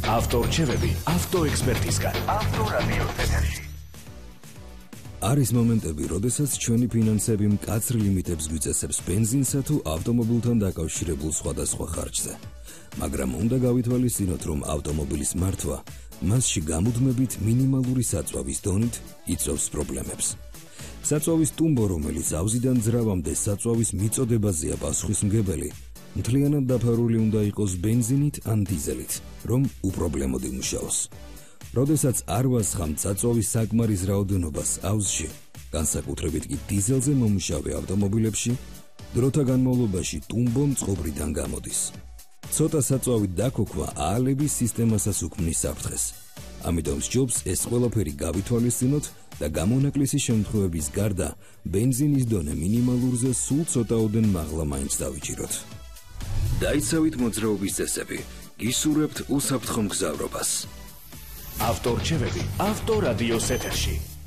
ავტორჩევები ავტოექსპერტისგან. ავტორადიოს ეთერში. არის მომენტები, როდესაც ჩვენი ფინანსები მკაცრ ლიმიტებს გვიწესებს ბენზინსა თუ ავტომობილთან დაკავშირებულ სხვადასხვა ხარჯზე. მაგრამ უნდა გავითვალისწინოთ, რომ ავტომობილის მართვა მასში გამუდმებით მინიმალური საწვავის დონით იწვევს პრობლემებს. საწვავის ტუმბო, რომელიც ავზიდან ძრავამდე საწვავის მიწოდებაზეა პასუხისმგებელი, მთლიანად დაფარული უნდა იყოს ბენზინით ან დიზელით, რომ უპრობლემოდ იმუშაოს. როდესაც არ ვასხამთ საწვავის საკმარის რაოდენობას ავზში, განსაკუთრებით კი დიზელზე მომუშავე ავტომობილებში, დროთა განმავლობაში ტუმბო მწყობრიდან გამოდის. ცოტა საწვავით დაქოქვა აალების სისტემასაც უქმნის საფრთხეს. ამიტომ სჯობს ეს ყველაფერი გავითვალისწინოთ და გამონაკლისი შემთხვევების გარდა ბენზინის დონე მინიმალურზე სულ ცოტაოდენ მაღლა მაინც დავიჭიროთ. დაიცავით მოძრაობის წესები, გისურვებთ უსაფრთხო მგზავრობას. ავტორჩევები ავტორადიოს ეთერში.